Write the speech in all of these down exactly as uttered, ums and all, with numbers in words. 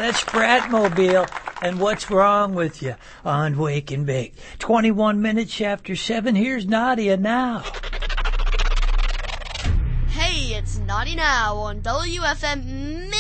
That's Bratmobile. And what's wrong with you on Wake and Bake? twenty-one minutes after seven, here's Nadia now. Hey, it's Naughty Now on W F M Milwaukee.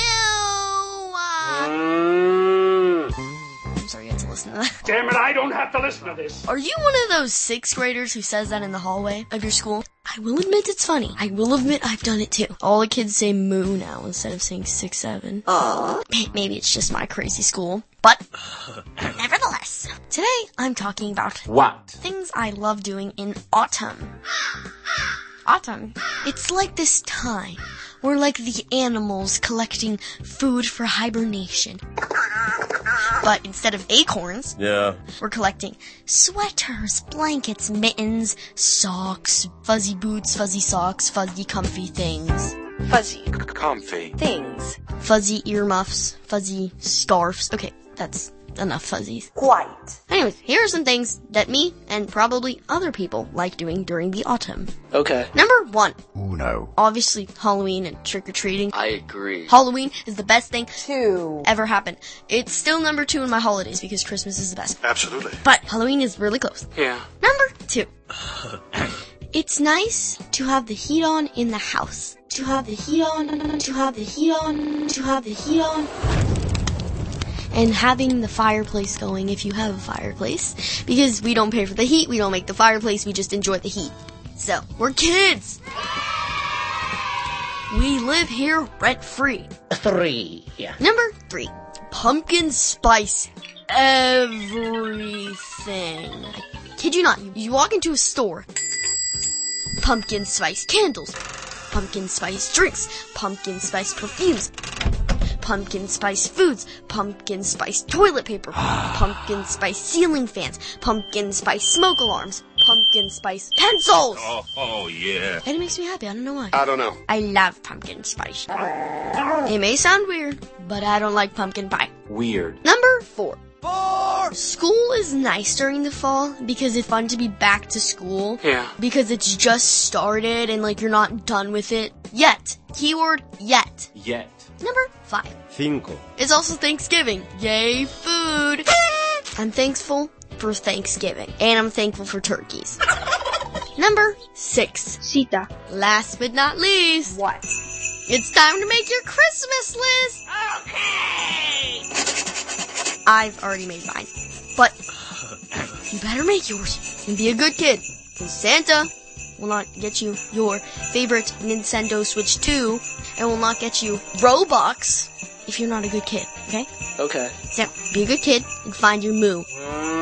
I'm sorry you had to listen to that. Damn it, I don't have to listen to this. Are you one of those sixth graders who says that in the hallway of your school? I will admit it's funny. I will admit I've done it too. All the kids say moo now instead of saying six, seven. Aww. Maybe it's just my crazy school. But, nevertheless, today I'm talking about what? Things I love doing in autumn. Autumn. It's like this time. We're like the animals collecting food for hibernation. But instead of acorns, yeah, we're collecting sweaters, blankets, mittens, socks, fuzzy boots, fuzzy socks, fuzzy comfy things. Fuzzy comfy things. Fuzzy earmuffs, fuzzy scarves. Okay, that's enough fuzzies. Quite. Anyways, here are some things that me and probably other people like doing during the autumn. Okay. Number one. Uno. Obviously, Halloween and trick-or-treating. I agree. Halloween is the best thing Two. ever happened. It's still number two in my holidays because Christmas is the best. Absolutely. But Halloween is really close. Yeah. Number two. It's nice to have the heat on in the house. To have the heat on, to have the heat on, to have the heat on. And having the fireplace going if you have a fireplace. Because we don't pay for the heat, we don't make the fireplace, we just enjoy the heat. So, we're kids! We live here rent-free. Three. Yeah. Number three. Pumpkin spice everything. I kid you not, you, you walk into a store. Pumpkin spice candles. Pumpkin spice drinks. Pumpkin spice perfumes. Pumpkin spice foods, pumpkin spice toilet paper, pumpkin spice ceiling fans, pumpkin spice smoke alarms, pumpkin spice pencils! Oh, oh, yeah. And it makes me happy, I don't know why. I don't know. I love pumpkin spice. It may sound weird, but I don't like pumpkin pie. Weird. Number four. Four! School is nice during the fall because it's fun to be back to school. Yeah. Because it's just started and like you're not done with it yet. Keyword yet. Yet. Number five. Cinco. It's also Thanksgiving. Yay, food! I'm thankful for Thanksgiving. And I'm thankful for turkeys. Number six. Cita. Last but not least. What? It's time to make your Christmas list! Okay! I've already made mine. But you better make yours and be a good kid. Because Santa will not get you your favorite Nintendo Switch two and will not get you Robux if you're not a good kid, okay? Okay. So, be a good kid and find your moo.